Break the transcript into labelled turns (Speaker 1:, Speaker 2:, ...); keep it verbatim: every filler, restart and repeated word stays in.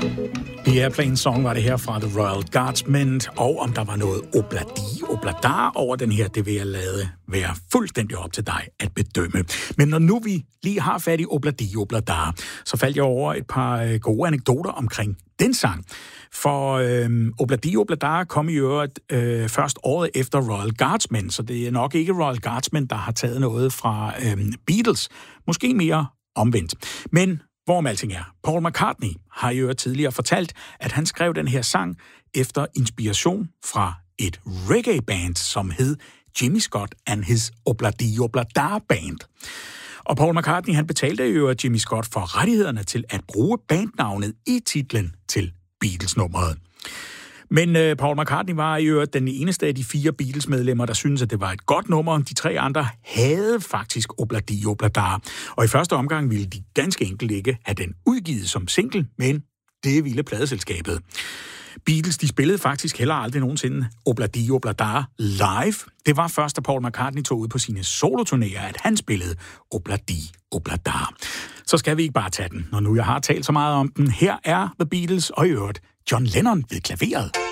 Speaker 1: The Airplane Song var det her fra The Royal Guardsmen, og om der var noget obladi obladar over den her, det vil jeg lade være fuldstændig op til dig at bedømme. Men når nu vi lige har fat i obladi obladar, så faldt jeg over et par gode anekdoter omkring den sang. For øhm, Obladi Obladar kom i øvrigt øh, først året efter Royal Guardsmen, så det er nok ikke Royal Guardsmen, der har taget noget fra øhm, Beatles. Måske mere omvendt. Men hvorom alting er, Paul McCartney har i øvrigt tidligere fortalt, at han skrev den her sang efter inspiration fra et reggae-band, som hed Jimmy Scott and his Obladi Obladar Band. Og Paul McCartney, han betalte i øvrigt Jimmy Scott for rettighederne til at bruge bandnavnet i titlen til Beatles-nummeret. Men øh, Paul McCartney var i øvrigt den eneste af de fire Beatles-medlemmer, der syntes, at det var et godt nummer. De tre andre havde faktisk Obladi Obladar. Og i første omgang ville de ganske enkelt ikke have den udgivet som single, men det ville pladeselskabet. Beatles, de spillede faktisk heller aldrig nogensinde Obladi Obladar live. Det var først, da Paul McCartney tog ud på sine soloturnéer, at han spillede Obladi Obladar. Så skal vi ikke bare tage den, når nu jeg har talt så meget om den. Her er The Beatles og i øvrigt John Lennon ved klaveret.